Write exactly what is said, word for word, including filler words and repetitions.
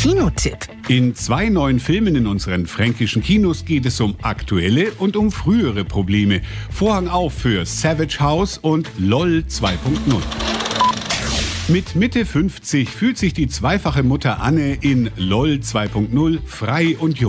Kinotipp. In zwei neuen Filmen in unseren fränkischen Kinos geht es um aktuelle und um frühere Probleme. Vorhang auf für Savage House und LOL zwei Punkt null. Mit Mitte fünfzig fühlt sich die zweifache Mutter Anne in LOL zwei Punkt null frei und jung.